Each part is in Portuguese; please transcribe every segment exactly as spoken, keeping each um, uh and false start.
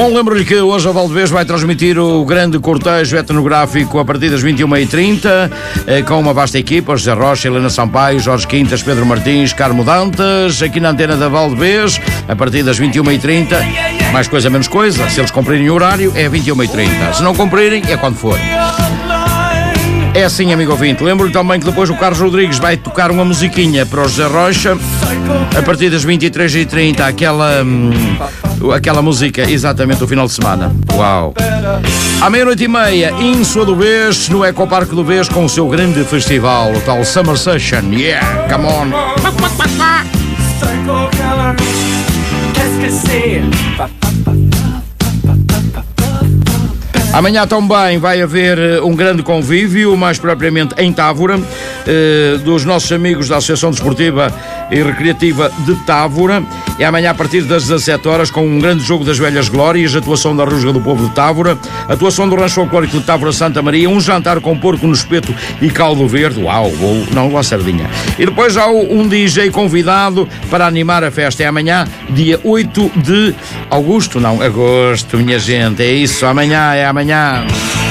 Bom, lembro-lhe que hoje a Valdevez vai transmitir o grande cortejo etnográfico a partir das vinte e uma e trinta, com uma vasta equipa: José Rocha, Helena Sampaio, Jorge Quintas, Pedro Martins, Carmo Dantas, aqui na antena da Valdevez, a partir das vinte e uma e trinta. Mais coisa, menos coisa. Se eles cumprirem o horário, é vinte e uma e trinta. Se não cumprirem, é quando for. É assim, amigo ouvinte. Lembro-lhe também que depois o Carlos Rodrigues vai tocar uma musiquinha para o José Rocha a partir das vinte e três e trinta, aquela, hum, aquela música, exatamente, o final de semana. Uau! À meia-noite e meia, Insua do Vez, no Ecoparque do Vez, com o seu grande festival, o tal Summer Session. Yeah, come on! Amanhã também vai haver um grande convívio, mais propriamente em Távora, eh, dos nossos amigos da Associação Desportiva e Recreativa de Távora. É amanhã a partir das dezassete horas, com um grande jogo das velhas glórias, atuação da Rusga do Povo de Távora, atuação do Rancho Folclórico de Távora Santa Maria, um jantar com porco no espeto e caldo verde. Uau, ou não, a sardinha. E depois há um D J convidado para animar a festa. É amanhã, dia oito de agosto, não, agosto, minha gente, é isso, amanhã, é amanhã. Amanhã.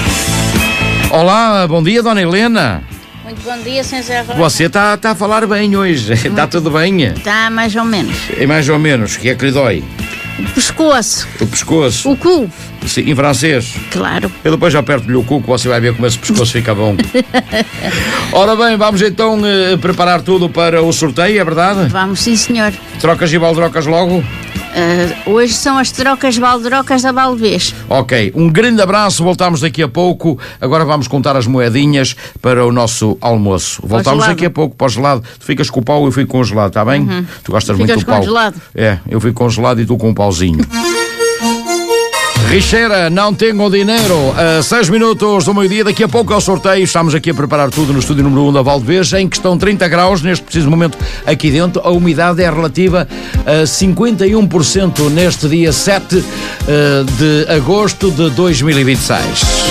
Olá, bom dia, Dona Helena. Muito bom dia, senhor Zé Rocha. Você está tá a falar bem hoje, está tudo bem? Está mais ou menos. É mais ou menos, o que é que lhe dói? O pescoço. O pescoço? O cu. Sim, em francês? Claro. Eu depois já aperto-lhe o cu, que você vai ver como esse pescoço fica bom. Ora bem, vamos então eh, preparar tudo para o sorteio, é verdade? Vamos, sim, senhor. Trocas e baldrocas logo? Uh, hoje são as trocas baldrocas da Valdevez. Ok, um grande abraço, voltamos daqui a pouco. Agora vamos contar as moedinhas para o nosso almoço. Voltamos daqui a pouco para o gelado. Tu ficas com o pau, eu fico congelado, está bem? Uhum. Tu gostas Ficas muito do pau. congelado? É, eu fico congelado e tu com um pauzinho. Richera, não tenho dinheiro. A seis minutos do meio-dia, daqui a pouco é o sorteio. Estamos aqui a preparar tudo no estúdio número um da Valdevez, em que estão trinta graus neste preciso momento aqui dentro. A umidade é relativa a cinquenta e um por cento neste dia sete de agosto de dois mil e vinte e seis.